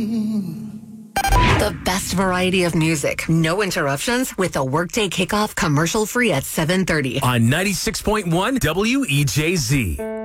The best variety of music, no interruptions, with a Workday kickoff commercial free at 7:30 on 96.1 WEJZ.